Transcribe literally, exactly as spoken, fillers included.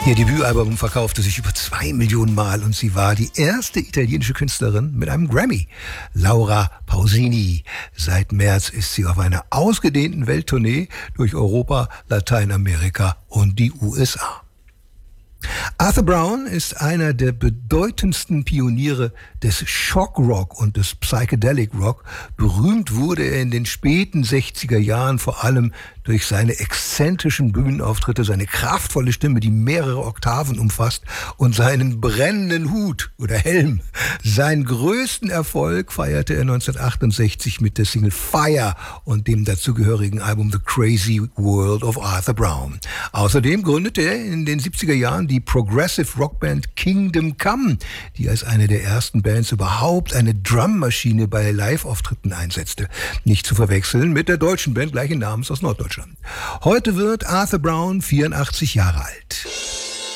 Ihr Debütalbum verkaufte sich über zwei Millionen Mal und sie war die erste italienische Künstlerin mit einem Grammy. Laura Pausini. Seit März ist sie auf einer ausgedehnten Welttournee durch Europa, Lateinamerika und die U S A. Arthur Brown ist einer der bedeutendsten Pioniere des Shock-Rock und des Psychedelic Rock. Berühmt wurde er in den späten sechziger Jahren vor allem durch seine exzentrischen Bühnenauftritte, seine kraftvolle Stimme, die mehrere Oktaven umfasst, und seinen brennenden Hut oder Helm. Seinen größten Erfolg feierte er neunzehnhundertachtundsechzig mit der Single Fire und dem dazugehörigen Album The Crazy World of Arthur Brown. Außerdem gründete er in den siebziger Jahren die Progressive Rockband Kingdom Come, die als eine der ersten Bands überhaupt eine Drummaschine bei Live-Auftritten einsetzte. Nicht zu verwechseln mit der deutschen Band gleichen Namens aus Norddeutschland. Heute wird Arthur Brown vierundachtzig Jahre alt.